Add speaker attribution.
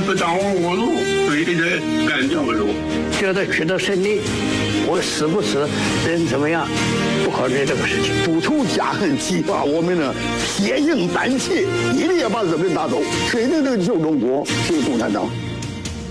Speaker 1: 不掌握我路，对人干掉路。
Speaker 2: 觉得取得胜利，我死不死，人怎么样，不考虑这个事情。
Speaker 3: 补充加恨，激发我们的铁硬胆气，一定要把日本打走，谁能拯救中国？就是共产党。